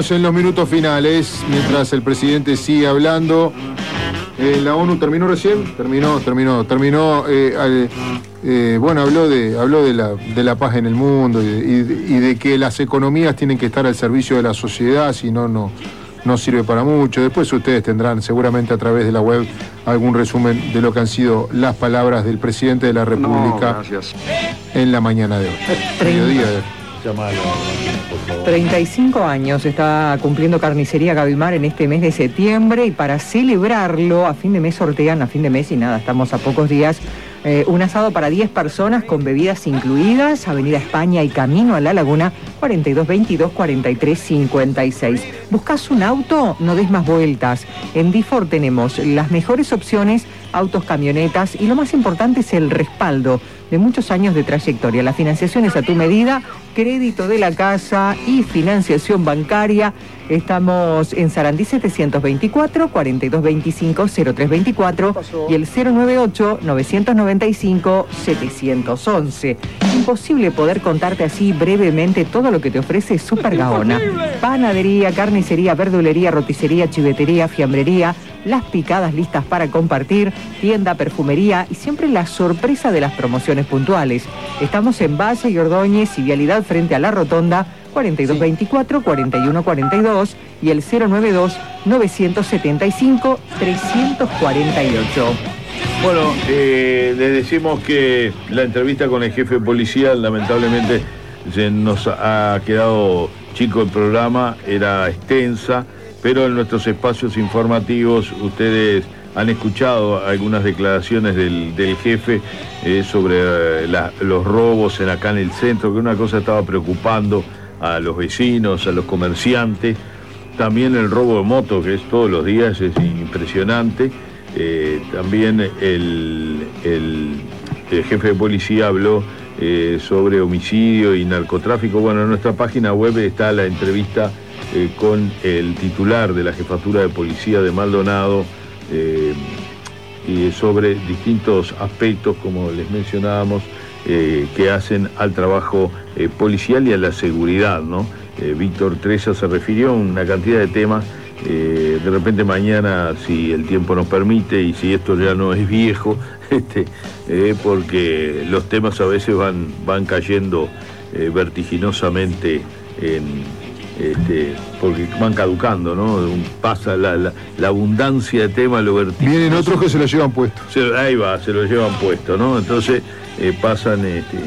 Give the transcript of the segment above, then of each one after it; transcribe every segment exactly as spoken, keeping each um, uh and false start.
Estamos en los minutos finales, mientras el presidente sigue hablando. Eh, la ONU terminó recién, terminó, terminó, terminó. Eh, al, eh, bueno, habló de, habló de la, de la paz en el mundo y, y, y de que las economías tienen que estar al servicio de la sociedad, si no, no, no sirve para mucho. Después ustedes tendrán seguramente a través de la web algún resumen de lo que han sido las palabras del presidente de la República no, en la mañana de hoy. Mediodía de hoy. treinta y cinco años está cumpliendo Carnicería Gavimar en este mes de septiembre, y para celebrarlo, a fin de mes sortean, a fin de mes y nada, estamos a pocos días, eh, un asado para diez personas con bebidas incluidas, Avenida España y Camino a la Laguna, cuarenta y dos veintidós, cuarenta y tres cincuenta y seis. ¿Buscas un auto? No des más vueltas. En D-Ford tenemos las mejores opciones, autos, camionetas, y lo más importante es el respaldo de muchos años de trayectoria. La financiación es a tu medida, crédito de la casa y financiación bancaria. Estamos en Sarandí setecientos veinticuatro, cuarenta y dos veinticinco, cero tres veinticuatro y el cero noventa y ocho, novecientos noventa y cinco, setecientos once. Imposible poder contarte así brevemente todo lo que te ofrece Super Gaona. Panadería, carnicería, verdulería, roticería, chivetería, fiambrería, las picadas listas para compartir, tienda, perfumería y siempre la sorpresa de las promociones puntuales. Estamos en Valle y Ordóñez y Vialidad frente a la Rotonda, cuarenta y dos veinticuatro, cuarenta y uno cuarenta y dos y el cero noventa y dos, novecientos setenta y cinco, trescientos cuarenta y ocho. Bueno, eh, les decimos que la entrevista con el jefe de policía lamentablemente se nos ha quedado chico el programa, era extensa, pero en nuestros espacios informativos ustedes han escuchado algunas declaraciones del, del jefe eh, sobre eh, la, los robos en acá en el centro, que una cosa estaba preocupando a los vecinos, a los comerciantes. También el robo de moto, que es todos los días, es impresionante. Eh, también el, el, el jefe de policía habló eh, sobre homicidio y narcotráfico. Bueno, en nuestra página web está la entrevista eh, con el titular de la Jefatura de Policía de Maldonado, eh, y sobre distintos aspectos, como les mencionábamos, eh, que hacen al trabajo eh, policial y a la seguridad, ¿no? Eh, Víctor Treza se refirió a una cantidad de temas. Eh, de repente mañana, si el tiempo nos permite y si esto ya no es viejo, este, eh, porque los temas a veces van, van cayendo eh, vertiginosamente en... Este, porque van caducando, ¿no? Pasa la, la, la abundancia de temas, lo vertiginoso. Vienen otros que se lo llevan puesto. Se, ahí va, se lo llevan puesto, ¿no? Entonces eh, pasan este,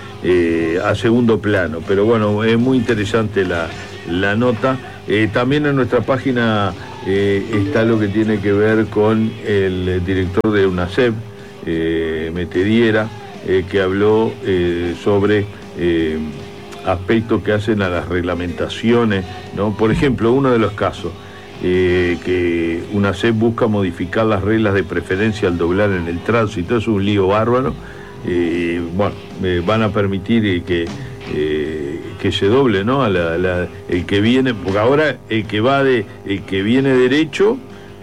eh, a segundo plano. Pero bueno, es muy interesante la, la nota. Eh, también en nuestra página eh, está lo que tiene que ver con el director de UNACEP, eh, Metediera, eh, que habló eh, sobre... Eh, aspectos que hacen a las reglamentaciones, ¿no? Por ejemplo, uno de los casos, eh, que UNACEP busca modificar las reglas de preferencia al doblar en el tránsito, es un lío bárbaro. Eh, bueno, eh, van a permitir eh, que, eh, que se doble, ¿no? A la, la, el que viene, porque ahora el que va de, el que viene derecho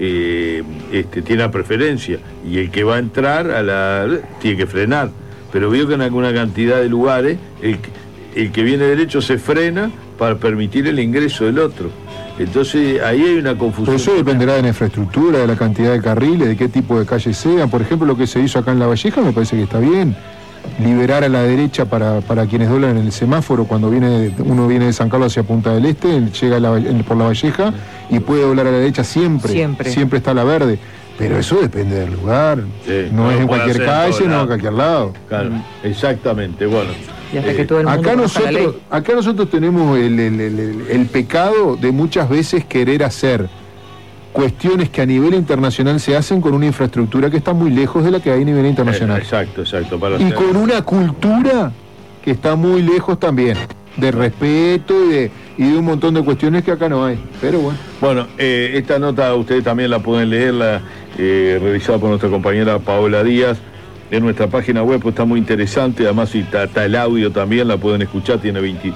eh, este, tiene la preferencia, y el que va a entrar a la tiene que frenar. Pero veo que en alguna cantidad de lugares el el que viene derecho se frena para permitir el ingreso del otro. Entonces ahí hay una confusión. Pero eso dependerá de la infraestructura, de la cantidad de carriles, de qué tipo de calles sean. Por ejemplo, lo que se hizo acá en La Valleja me parece que está bien. Liberar a la derecha para, para quienes doblan en el semáforo cuando viene uno viene de San Carlos hacia Punta del Este, llega a la, por La Valleja y puede doblar a la derecha siempre. Siempre, siempre está la verde. Pero eso depende del lugar. Sí, no, no es en cualquier calle, no en cualquier lado. Claro, mm. exactamente, bueno. Y hasta que todo el mundo acá, nosotros, acá nosotros tenemos el, el, el, el, el pecado de muchas veces querer hacer cuestiones que a nivel internacional se hacen con una infraestructura que está muy lejos de la que hay a nivel internacional. Eh, exacto, exacto. Para y hacer... con una cultura que está muy lejos también, de respeto y de, y de un montón de cuestiones que acá no hay. Pero bueno. Bueno, eh, esta nota ustedes también la pueden leer, la, eh, realizada por nuestra compañera Paola Díaz. En nuestra página web, pues está muy interesante, además si está, está el audio también, la pueden escuchar, tiene veinte,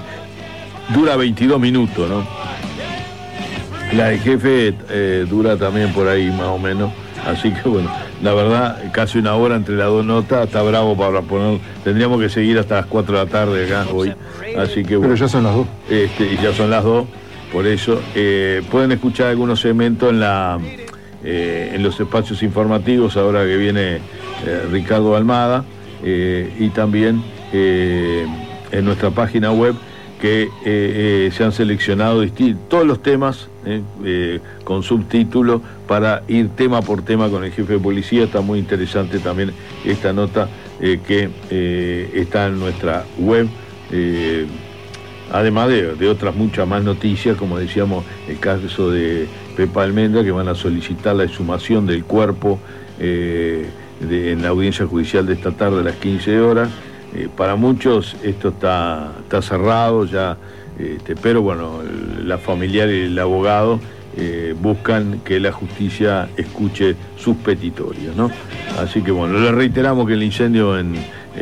dura veintidós minutos, ¿no? La del jefe eh, dura también por ahí más o menos, así que bueno, la verdad, casi una hora entre las dos notas, está bravo para poner, tendríamos que seguir hasta las cuatro de la tarde acá hoy, así que bueno. Pero ya son las dos. Este, y ya son las dos. por eso. Eh, pueden escuchar algunos segmentos en, la, eh, en los espacios informativos, ahora que viene eh, Ricardo Almada, eh, y también eh, en nuestra página web, que eh, eh, se han seleccionado todos los temas eh, eh, con subtítulos para ir tema por tema con el jefe de policía. Está muy interesante también esta nota eh, que eh, está en nuestra web, eh, además de, de otras muchas más noticias, como decíamos, el caso de Pepa Almendra, que van a solicitar la exhumación del cuerpo eh, de, en la audiencia judicial de esta tarde a las quince horas. Eh, para muchos esto está, está cerrado ya, este, pero bueno, la familiar y el abogado eh, buscan que la justicia escuche sus petitorios, ¿no? Así que bueno, le reiteramos que el incendio en,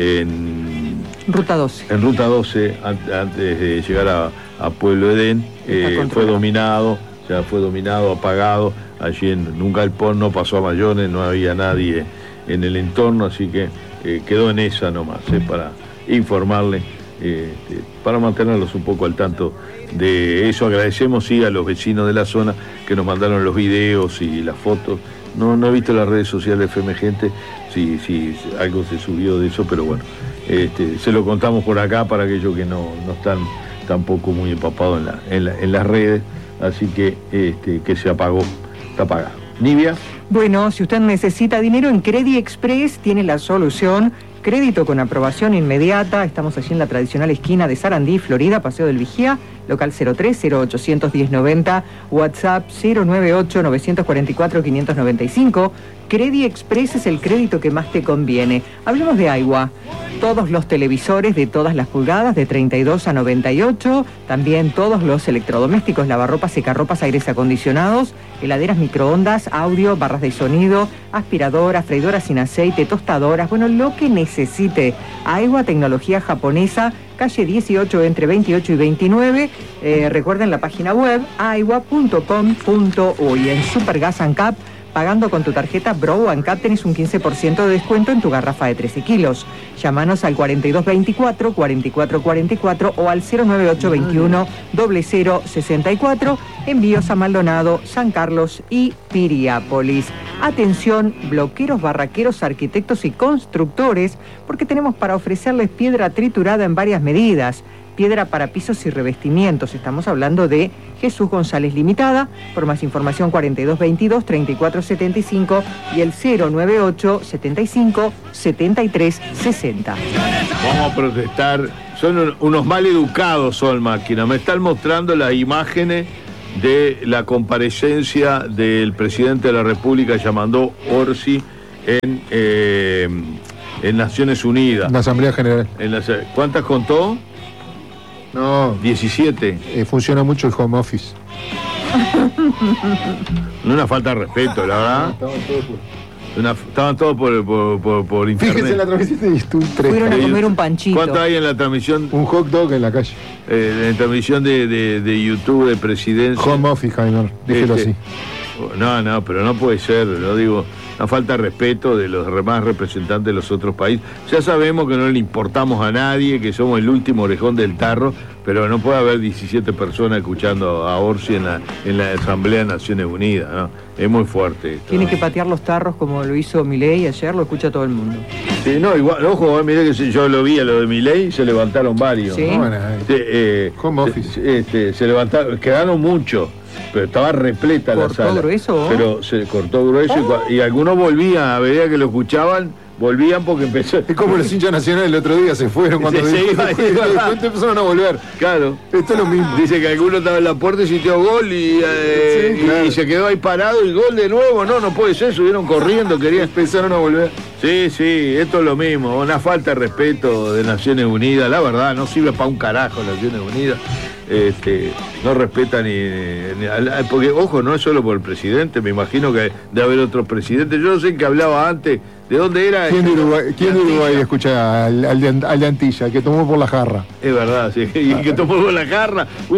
en Ruta doce, en Ruta doce an, antes de llegar a, a Pueblo Edén, eh, fue dominado, ya fue dominado, apagado. Allí en un galpón no pasó a mayores, no había nadie en el entorno, así que Eh, quedó en esa nomás, eh, para informarle, eh, eh, para mantenerlos un poco al tanto de eso. Agradecemos sí a los vecinos de la zona que nos mandaron los videos y las fotos. No, no he visto las redes sociales de F M Gente, si, si algo se subió de eso, pero bueno, este, se lo contamos por acá para aquellos que no, no están tampoco muy empapados en, la, en, la, en las redes, así que, este, que se apagó, está apagado. Nivia. Bueno, si usted necesita dinero, en Credit Express tiene la solución. Crédito con aprobación inmediata. Estamos allí en la tradicional esquina de Sarandí, Florida, Paseo del Vigía, local cero tres cero ocho uno cero noventa, WhatsApp cero nueve ocho nueve cuatro cuatro cinco nueve cinco. Credit Express es el crédito que más te conviene. Hablemos de agua. Todos los televisores de todas las pulgadas, de treinta y dos a noventa y ocho. También todos los electrodomésticos, lavarropas, secarropas, aires acondicionados, heladeras, microondas, audio, barras de sonido, aspiradoras, freidoras sin aceite, tostadoras. Bueno, lo que necesite. Agua, tecnología japonesa, calle dieciocho entre veintiocho y veintinueve. Eh, recuerden la página web aigua punto com punto uy. En Supergas ANCAP, pagando con tu tarjeta Bro ANCAP tenés un quince por ciento de descuento en tu garrafa de trece kilos. Llámanos al cuarenta y dos veinticuatro, cuarenta y cuatro cuarenta y cuatro o al cero nueve ocho veintiuno cero cero sesenta y cuatro. Envíos a Maldonado, San Carlos y Piriápolis. Atención, bloqueros, barraqueros, arquitectos y constructores, porque tenemos para ofrecerles piedra triturada en varias medidas. Piedra para pisos y revestimientos. Estamos hablando de Jesús González Limitada. Por más información, cuarenta y dos veintidós, treinta y cuatro setenta y cinco y el cero nueve ocho setenta y cinco setenta y tres sesenta. Vamos a protestar. Son unos mal educados, son máquinas. Me están mostrando las imágenes de la comparecencia del presidente de la República, llamando Orsi, en, eh, en Naciones Unidas. La Asamblea General. En la, ¿Cuántas contó? No. diecisiete. Eh, funciona mucho el home office. No una falta de respeto, la verdad. Estaban todos por, una, estaban todos por, por, por, por internet. Fíjense en la transmisión de YouTube tres. Fueron a comer un panchito. ¿Cuánto hay en la transmisión? Un hot dog en la calle. Eh, en la transmisión de, de, de YouTube de presidencia. Home office, Jaime, dígelo Este, así. No, no, pero no puede ser, no digo, una falta de respeto de los demás representantes de los otros países. Ya sabemos que no le importamos a nadie, que somos el último orejón del tarro, pero no puede haber diecisiete personas escuchando a Orsi en la, en la Asamblea de Naciones Unidas, ¿no? Es muy fuerte esto. Tiene que patear los tarros como lo hizo Milei ayer, lo escucha todo el mundo. Sí, no, igual, ojo, eh, mirá que si yo lo vi a lo de Milei, se levantaron varios. Sí. No, bueno, eh. Sí, eh, Home office. Se, este, se levantaron, quedaron muchos, pero estaba repleta la sala. ¿Cortó grueso? Pero se cortó grueso Oh. y, y algunos volvían, a medida que lo escuchaban, volvían porque empezó. Es como los hinchas nacionales el otro día se fueron cuando Se- se dijo- iba, después es verdad. empezaron a volver. Claro. Esto es lo mismo. Dice que alguno estaba en la puerta y sintió gol y, eh, Sí, claro. y se quedó ahí parado y gol de nuevo. No, no puede ser, subieron corriendo, querían. Empezaron a volver. Sí, sí, esto es lo mismo, una falta de respeto de Naciones Unidas, la verdad, no sirve para un carajo Naciones Unidas, este, no respeta ni, ni a- porque ojo, no es solo por el presidente, me imagino que debe haber otros presidentes, yo no sé qué hablaba antes, ¿de dónde era? ¿Quién de Uruguay, ¿quién de Antilla. Uruguay escucha al, al, de, al de Antilla, que tomó por la jarra? Es verdad, sí, y que tomó la jarra, una,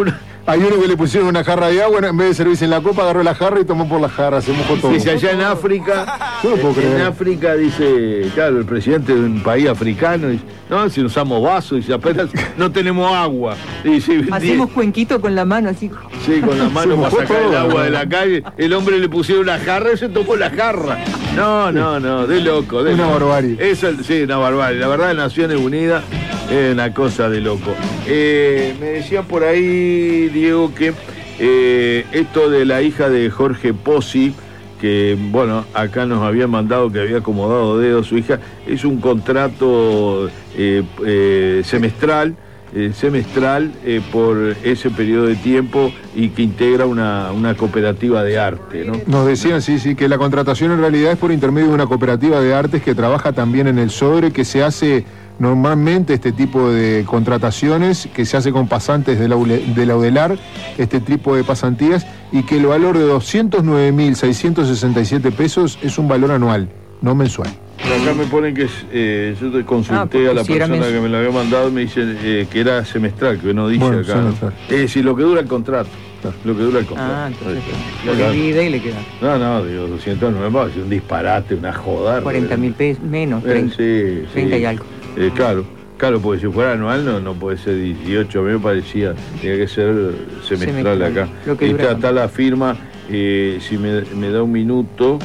Hay uno que le pusieron una jarra de agua, en vez de servirse en la copa, agarró la jarra y tomó por la jarra, se mojó todo. Dice allá en África, Yo no puedo en creer. África dice, claro, el presidente de un país africano dice, no, si usamos vasos, dice, apenas no tenemos agua. Dice, Hacemos cuenquito con la mano así. sí, con la Se mano para mojó sacar todo, el agua ¿no? de la calle. El hombre le pusieron una jarra y se tomó la jarra. No, no, no, de loco. De Una loco. barbarie. Eso, sí, una barbarie. La verdad, Naciones Unidas es una cosa de loco. Eh, me decían por ahí, Diego, que eh, esto de la hija de Jorge Pozzi, que, bueno, acá nos había mandado que había acomodado dedo a su hija, es un contrato eh, eh, semestral, eh, semestral eh, por ese periodo de tiempo y que integra una, una cooperativa de arte, ¿no? Nos decían, sí, sí, que la contratación en realidad es por intermedio de una cooperativa de artes que trabaja también en el Sodre, que se hace normalmente este tipo de contrataciones, que se hace con pasantes de la, de la UDELAR, este tipo de pasantías, y que el valor de doscientos nueve mil seiscientos sesenta y siete pesos es un valor anual, no mensual. Pero acá me ponen que es, eh, yo te consulté Ah, a la si era persona mens- que me lo había mandado y me dicen eh, que era semestral, que no dice Bueno, acá, ¿no? semestral. Es decir, lo que dura el contrato. Lo que dura el contrato. Ah, entonces Ahí lo está. divide y le queda No, no, digo, doscientos nueve más, es un disparate, una joda. cuarenta mil pesos, menos, Eh, treinta, sí, treinta sí. y algo. Eh, claro, claro, porque si fuera anual no, no puede ser dieciocho, a mí me parecía, tenía que ser semestral, Semestral, acá. lo que Y dura está, tanto. está la firma, eh, si me, me da un minuto,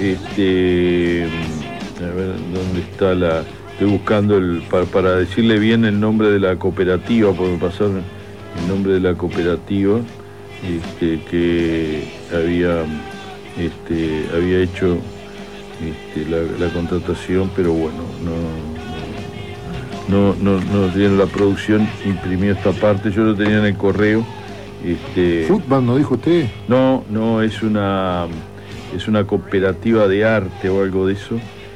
este, a ver, ¿dónde está la...? Estoy buscando el, para, para decirle bien el nombre de la cooperativa, porque me pasaron el nombre de la cooperativa, este, que había, este, había hecho este, la, la contratación, pero bueno, no, no, no, no, no tiene la producción, imprimió esta parte, yo lo tenía en el correo. Este, ¿Fútbol no dijo usted? no, no, es una, es una cooperativa de arte o algo de eso.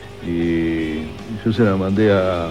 Y yo se la mandé a, a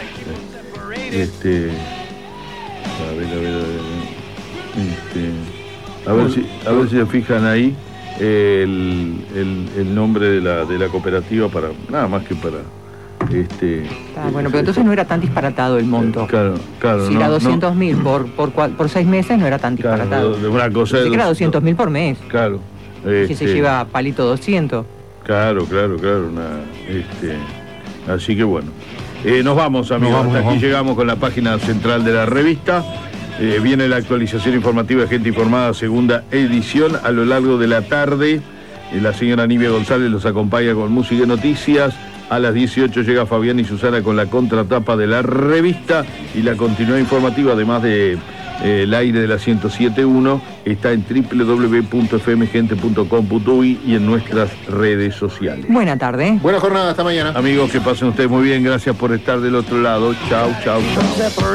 este, a ver, a ver, a ver, este, a ver si, a ver si se fijan ahí el, el, el nombre de la, de la cooperativa, para nada más que para este. Ah, bueno, pero entonces no era tan disparatado el monto. Claro, claro. Si no, era no, doscientos mil por, por, cua- por seis meses, no era tan claro, disparatado. de una cosa de Pensé que era doscientos mil por mes. Claro. Que se este, lleva palito doscientos. Claro, claro, claro. Una, este, así que bueno. Eh, nos vamos, amigos. Nos vamos, Hasta nos aquí vamos. llegamos con la página central de la revista. Eh, viene la actualización informativa de Gente Informada, segunda edición. A lo largo de la tarde, eh, la señora Nivia González los acompaña con música y noticias. A las dieciocho llega Fabián y Susana con la contratapa de la revista y la continuidad informativa, además de eh, el aire de la ciento siete punto uno, está en doble u doble u doble u punto f m gente punto com punto u i y en nuestras redes sociales. Buena tarde. Buena jornada, hasta mañana. Amigos, que pasen ustedes muy bien, gracias por estar del otro lado. Chau, chau, chau.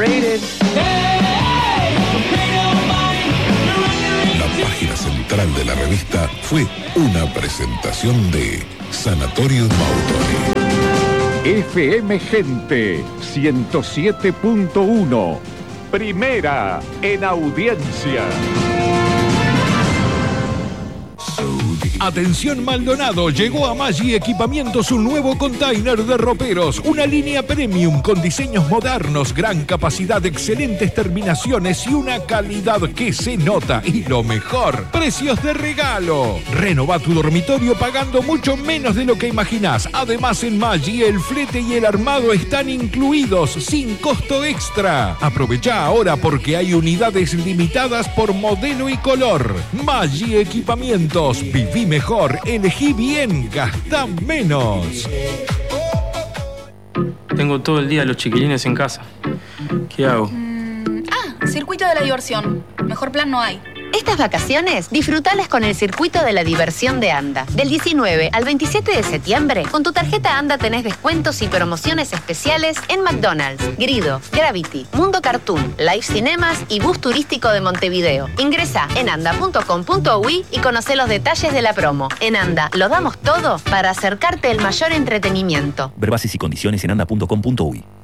La página central de la revista fue una presentación de Sanatorio Mautoni. F M Gente ciento siete punto uno. Primera en audiencia. Atención Maldonado, llegó a Maggi Equipamientos un nuevo container de roperos, una línea premium con diseños modernos, gran capacidad, excelentes terminaciones y una calidad que se nota. Y lo mejor, precios de regalo. Renova tu dormitorio pagando mucho menos de lo que imaginás. Además en Maggi el flete y el armado están incluidos sin costo extra. Aprovecha ahora porque hay unidades limitadas por modelo y color. Maggi Equipamientos, viví mejor, elegí bien, gastá menos. Tengo todo el día a los chiquilines en casa. ¿Qué hago? Mm, ah, circuito de la diversión. Mejor plan no hay. Estas vacaciones, disfrutalas con el circuito de la diversión de ANDA. Del diecinueve al veintisiete de septiembre, con tu tarjeta ANDA tenés descuentos y promociones especiales en McDonald's, Grido, Gravity, Mundo Cartoon, Live Cinemas y Bus Turístico de Montevideo. Ingresa en anda punto com punto u i y conoce los detalles de la promo. En ANDA, lo damos todo para acercarte el mayor entretenimiento. Ver bases y condiciones en anda punto com punto u i.